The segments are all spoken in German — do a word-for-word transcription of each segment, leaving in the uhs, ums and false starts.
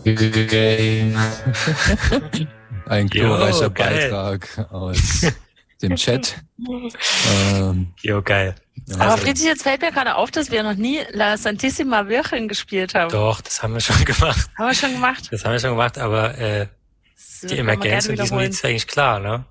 Game. Ein glorreicher Jo, geil. Beitrag aus dem Chat. Ähm, Jo, geil. Aber Also, Fritzi, jetzt fällt mir gerade auf, dass wir noch nie La Santissima Virgen gespielt haben. doch, das haben wir schon gemacht. Haben wir schon gemacht? Das haben wir schon gemacht, aber äh, Das die können wir Emergenz gerne in diesem Lied wiederholen. ist eigentlich klar, ne?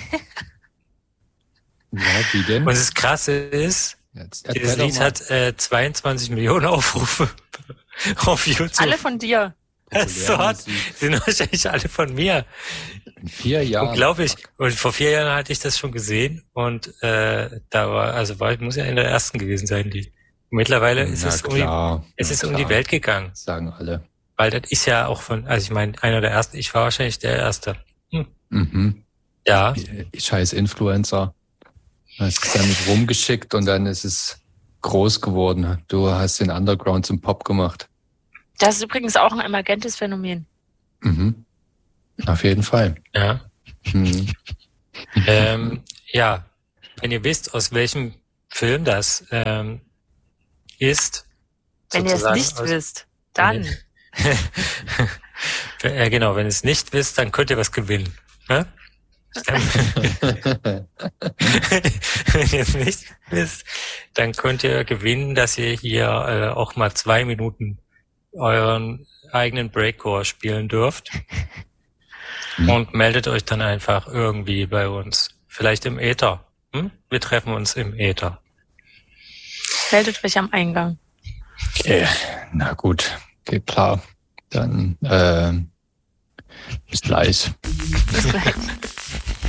ja, wie denn? Und das Krasse ist, Jetzt dieses erzähl doch Lied mal. hat äh, zweiundzwanzig Millionen Aufrufe auf YouTube. Alle von dir. so hat, sind wahrscheinlich alle von mir. In vier Jahren. Unglaublich. Und vor vier Jahren hatte ich das schon gesehen und äh, da war, also war, muss ja einer der ersten gewesen sein, die. Mittlerweile ist Na es um die, klar, es na ist um die klar. Welt gegangen. Das sagen alle. Weil das ist ja auch von, also ich meine, einer der ersten, ich war wahrscheinlich der Erste. Hm. Mhm. Ja, Scheiß Influencer. Hast es dann nicht rumgeschickt und dann ist es groß geworden. Du hast den Underground zum Pop gemacht. Das ist übrigens auch ein emergentes Phänomen. Mhm. Auf jeden Fall. ja. Mhm. ähm, ja, wenn ihr wisst, aus welchem Film das ähm, ist, Wenn ihr es sozusagen nicht aus, wisst, dann. ja, genau, wenn ihr es nicht wisst, dann könnt ihr was gewinnen. Ne? Dann, wenn ihr es nicht wisst, dann könnt ihr gewinnen, dass ihr hier äh, auch mal zwei Minuten euren eigenen Breakcore spielen dürft. Hm. Und meldet euch dann einfach irgendwie bei uns. Vielleicht im Äther. Hm? Wir treffen uns im Äther. Meldet euch am Eingang. Okay. Na gut, geht klar. Dann äh, bis gleich. Bis gleich.